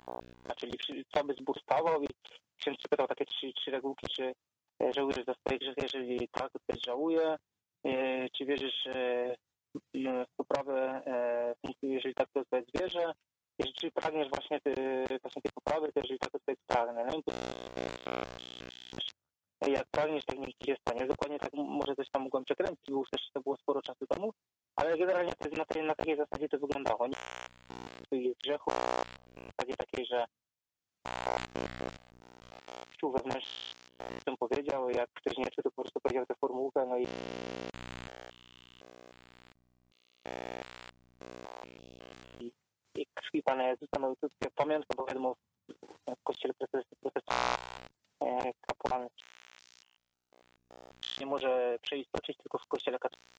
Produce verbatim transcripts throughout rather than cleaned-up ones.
czyli cały zbór stawał i ksiądz pytał takie trzy, trzy regułki, czy żałujesz za swoje grzechy, jeżeli tak, to też żałuję, czy wierzysz w poprawę, jeżeli tak, to jest wierzę, czy pragniesz właśnie, ty, właśnie tej poprawy, to jeżeli tak, to jest pragnę. No? Jak pragniesz, tak niech ci się stanie. Dokładnie tak, może coś tam mogłem przekręcić, było też to było sporo czasu temu, ale generalnie na, tej, na takiej zasadzie to wyglądało. Nie jest grzechu, w zasadzie takiej, że czuł wewnętrznie, co powiedział, jak ktoś nie czuł, to po prostu powiedział tę formułkę, no i i, i krwi Pana Jezusa, no to jest pamiątka, bo wiadomo, w kościele protestanckim kapłan nie może przeistoczyć, tylko w kościele katolickim.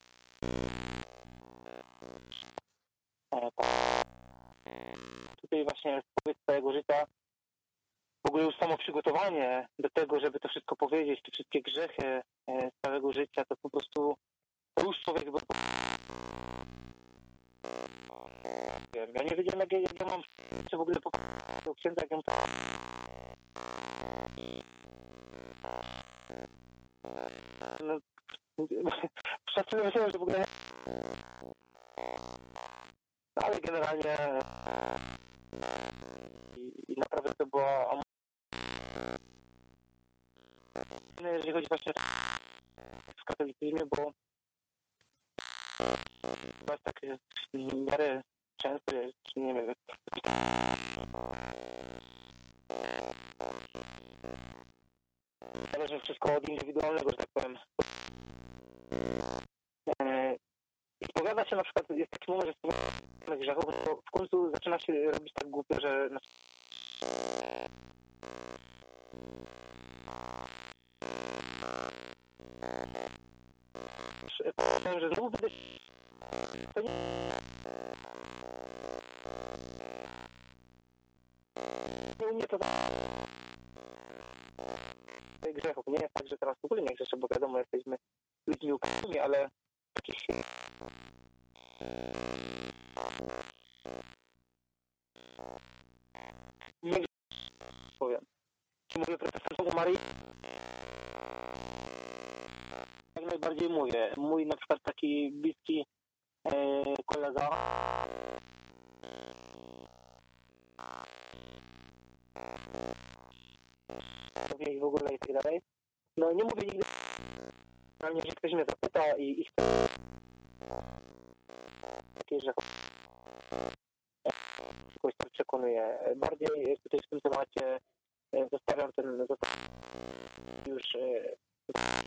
Tutaj właśnie powiedz całego życia, w ogóle już samo przygotowanie do tego, żeby to wszystko powiedzieć, te wszystkie grzechy z całego życia, to po prostu to już człowiek... Bo... Ja nie wiedziałem, jak ja, jak ja mam w ogóle po księdza, jak ja mam... No, szacuję, myślałem, że w ogóle... Ale generalnie... I, i naprawdę to było... Jeżeli chodzi właśnie w katolicyzmie, bo chyba tak w miarę często, czy nie wiem, zależy wszystko od indywidualnego, że tak powiem. I spowiada się na przykład, jest taki moment, że spowiada grzechów, to w końcu zaczyna się robić tak głupio, że powiem, że znowu będę to nie nie umie to grzechów. Nie jest tak, że teraz w ogóle nie grzeszę, bo wiadomo, jesteśmy ludźmi upadłymi, ale takich nie powiem. Czy mówię protestantom o Maryi? Jak najbardziej mówię. Mój na przykład taki bliski e, kolega i w ogóle i tak dalej. No nie mówię nigdy, ale że ktoś mnie zapyta i, i chce takie, że kogoś tam przekonuje. Bardziej tutaj w tym temacie zostawiam ten zostawiam już